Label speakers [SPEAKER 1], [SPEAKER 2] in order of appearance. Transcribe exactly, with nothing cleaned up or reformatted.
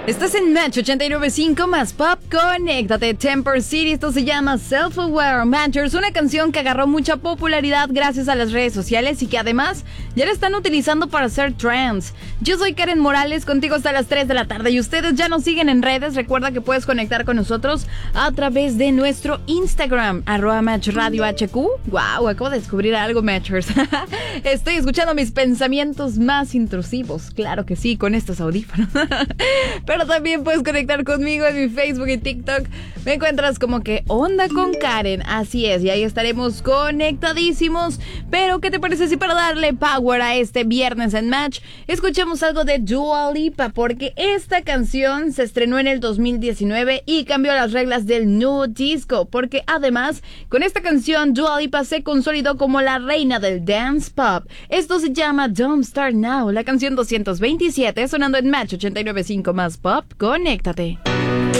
[SPEAKER 1] Estás en Match ochenta y nueve punto cinco más Pop. Conéctate. Temper City. Esto se llama Self-Aware Matchers, una canción que agarró mucha popularidad gracias a las redes sociales y que además ya la están utilizando para hacer trends. Yo soy Karen Morales, contigo hasta las tres de la tarde y ustedes ya nos siguen en redes. Recuerda que puedes conectar con nosotros a través de nuestro Instagram, arroba Match Radio H Q. Wow, acabo de descubrir algo, Matchers. Estoy escuchando mis pensamientos más intrusivos, claro que sí, con estos audífonos. Pero también puedes conectar conmigo en mi Facebook y TikTok. Me encuentras como que Onda con Karen. Así es, y ahí estaremos conectadísimos. Pero ¿qué te parece si para darle power a este viernes en Match escuchemos algo de Dua Lipa? Porque esta canción se estrenó en el dos mil diecinueve y cambió las reglas del nu disco. Porque además, con esta canción Dua Lipa se consolidó como la reina del dance pop. Esto se llama Don't Start Now, la canción doscientos veintisiete, sonando en Match ochenta y nueve punto cinco más Pop. Conéctate.